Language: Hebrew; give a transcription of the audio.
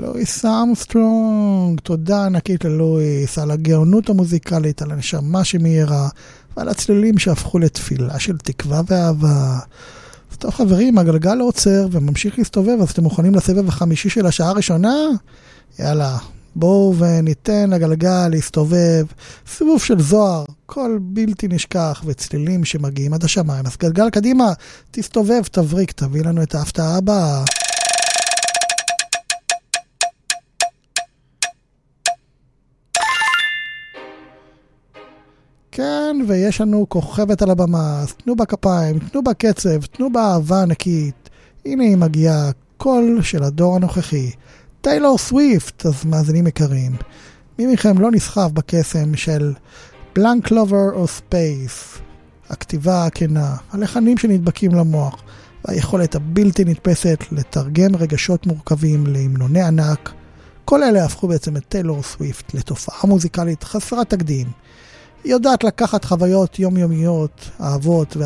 לואיס ארמסטרונג, תודה ענקית ללואיס, על הגאונות המוזיקלית, על הנשמה שמהירה, ועל הצלילים שהפכו לתפילה של תקווה ואהבה. אז טוב חברים, הגלגל לא עוצר וממשיך להסתובב, אז אתם מוכנים לסבב החמישי של השעה הראשונה? יאללה, בואו וניתן לגלגל להסתובב, סיבוב של זוהר, קול בלתי נשכח וצלילים שמגיעים עד השמיים. אז גלגל קדימה, תסתובב, תבריק, תביא לנו את ההפתעה הבאה. כן, ויש לנו כוכבת על הבמה, אז תנו בה כפיים, תנו בה קצב, תנו בה אהבה ענקית. הנה היא מגיעה, קול של הדור הנוכחי. טיילור סוויפט, אז מאזינים יקרים. מי מכם לא נסחף בקסם של בלנק קלובר או ספייס? הכתיבה הכנה, הלחנים שנדבקים למוח, והיכולת הבלתי נתפסת לתרגם רגשות מורכבים להמנוני ענק. כל אלה הפכו בעצם את טיילור סוויפט לתופעה מוזיקלית חסרת תקדים. היא יודעת לקחת חוויות יומיומיות, אהבות